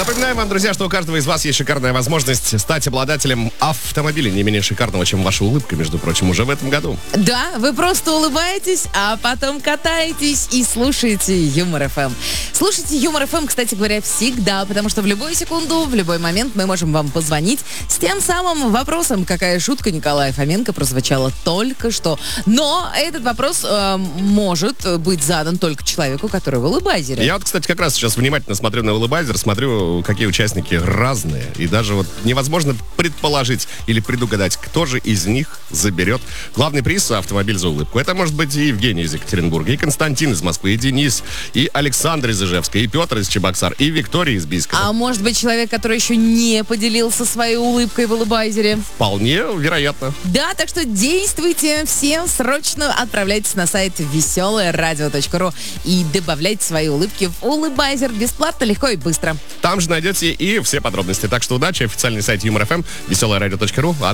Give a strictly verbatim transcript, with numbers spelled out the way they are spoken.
Напоминаем вам, друзья, что у каждого из вас есть шикарная возможность стать обладателем автомобиля, не менее шикарного, чем ваша улыбка, между прочим, уже в этом году. Да, вы просто улыбаетесь, а потом катаетесь и слушаете Юмор эф эм. Слушайте Юмор эф эм, кстати говоря, всегда, потому что в любую секунду, в любой момент мы можем вам позвонить с тем самым вопросом, какая шутка Николая Фоменко прозвучала только что. Но этот вопрос э, может быть задан только человеку, который в улыбайзере. Я вот, кстати, как раз сейчас внимательно смотрю на улыбайзер, смотрю, какие участники разные. И даже вот невозможно предположить или предугадать, кто же из них заберет главный приз — автомобиль за улыбку. Это может быть и Евгений из Екатеринбурга, и Константин из Москвы, и Денис, и Александр из Ижевска, и Петр из Чебоксар, и Виктория из Бийска. А может быть человек, который еще не поделился своей улыбкой в улыбайзере? Вполне вероятно. Да, так что действуйте, все срочно отправляйтесь на сайт веселое радио точка ру и добавляйте свои улыбки в улыбайзер бесплатно, легко и быстро. Там же найдете и все подробности. Так что удачи. Официальный сайт Юмор эф эм, веселое радио точка ру.